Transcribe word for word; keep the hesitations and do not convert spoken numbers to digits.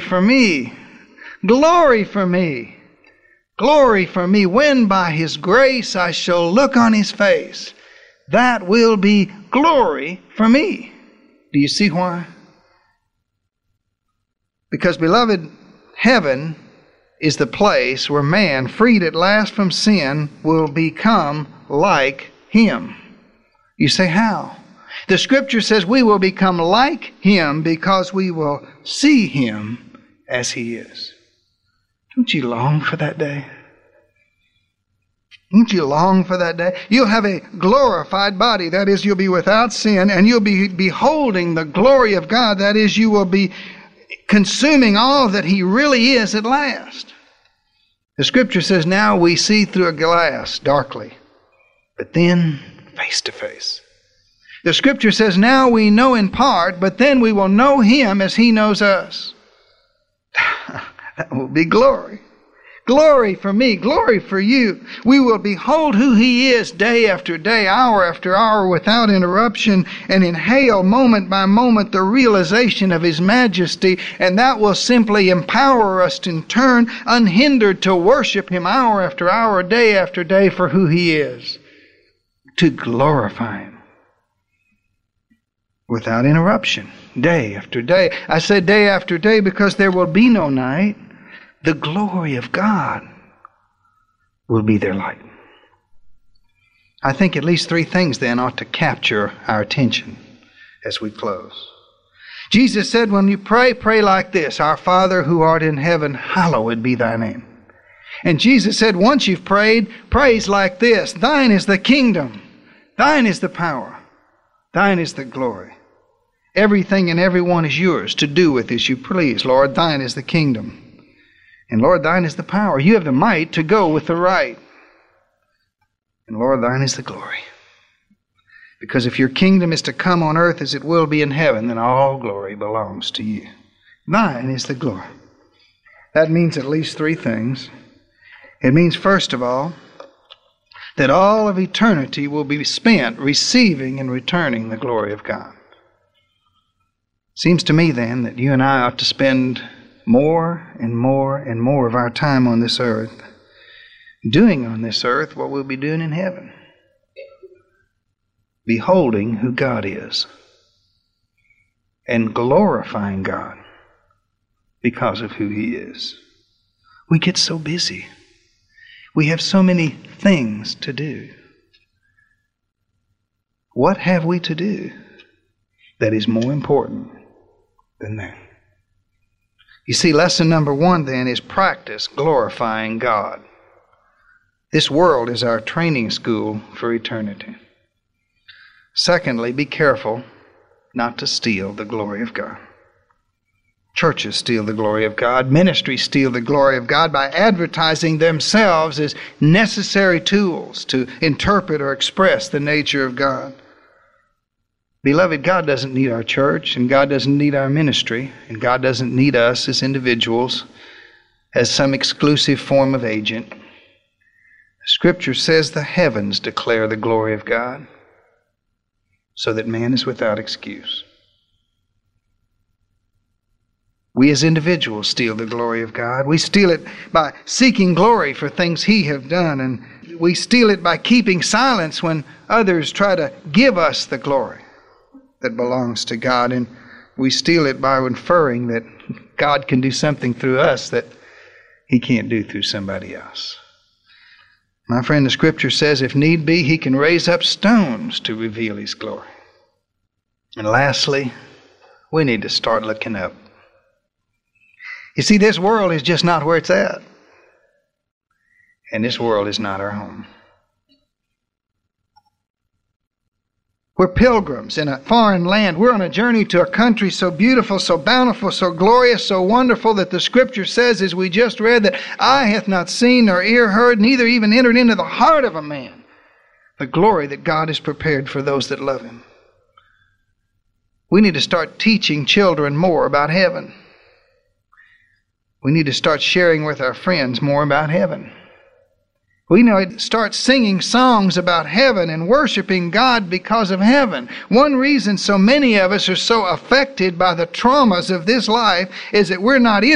for me. Glory for me. Glory for me. When by His grace I shall look on His face, that will be glory for me. Do you see why? Because, beloved, heaven is the place where man, freed at last from sin, will become like Him. You say, how? The Scripture says we will become like Him because we will see Him as He is. Don't you long for that day? Don't you long for that day? You'll have a glorified body. That is, you'll be without sin, and you'll be beholding the glory of God. That is, you will be consuming all that He really is at last. The Scripture says, now we see through a glass darkly, but then face to face. The Scripture says, now we know in part, but then we will know Him as He knows us. That will be glory. Glory for me, glory for you. We will behold who He is day after day, hour after hour, without interruption, and inhale moment by moment the realization of His majesty, and that will simply empower us to turn unhindered to worship Him hour after hour, day after day for who He is, to glorify Him without interruption, day after day. I said day after day because there will be no night. The glory of God will be their light. I think at least three things then ought to capture our attention as we close. Jesus said, when you pray, pray like this: Our Father who art in heaven, hallowed be thy name. And Jesus said, once you've prayed, praise like this: Thine is the kingdom, thine is the power, thine is the glory. Everything and everyone is yours to do with as you please. Lord, thine is the kingdom. And Lord, thine is the power. You have the might to go with the right. And Lord, thine is the glory. Because if your kingdom is to come on earth as it will be in heaven, then all glory belongs to you. Thine is the glory. That means at least three things. It means, first of all, that all of eternity will be spent receiving and returning the glory of God. Seems to me then that you and I ought to spend more and more and more of our time on this earth doing on this earth what we'll be doing in heaven. Beholding who God is and glorifying God because of who He is. We get so busy. We have so many things to do. What have we to do that is more important than that? You see, lesson number one then is practice glorifying God. This world is our training school for eternity. Secondly, be careful not to steal the glory of God. Churches steal the glory of God. Ministries steal the glory of God by advertising themselves as necessary tools to interpret or express the nature of God. Beloved, God doesn't need our church, and God doesn't need our ministry, and God doesn't need us as individuals as some exclusive form of agent. Scripture says the heavens declare the glory of God, so that man is without excuse. We as individuals steal the glory of God. We steal it by seeking glory for things He has done, and we steal it by keeping silence when others try to give us the glory that belongs to God, and we steal it by inferring that God can do something through us that He can't do through somebody else. My friend, the Scripture says if need be, He can raise up stones to reveal His glory. And lastly, we need to start looking up. You see, this world is just not where it's at. And this world is not our home. We're pilgrims in a foreign land. We're on a journey to a country so beautiful, so bountiful, so glorious, so wonderful that the Scripture says, as we just read, that eye hath not seen nor ear heard, neither even entered into the heart of a man the glory that God has prepared for those that love Him. We need to start teaching children more about heaven. We need to start sharing with our friends more about heaven. We need to start singing songs about heaven and worshiping God because of heaven. One reason so many of us are so affected by the traumas of this life is that we're not in